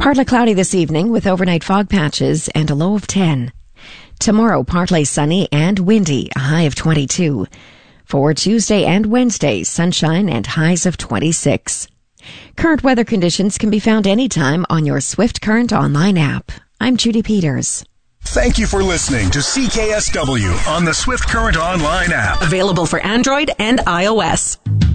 Partly cloudy this evening with overnight fog patches and a low of 10. Tomorrow, partly sunny and windy, a high of 22. For Tuesday and Wednesday, sunshine and highs of 26. Current weather conditions can be found anytime on your Swift Current online app. I'm Judy Peters. Thank you for listening to CKSW on the Swift Current online app. Available for Android and iOS.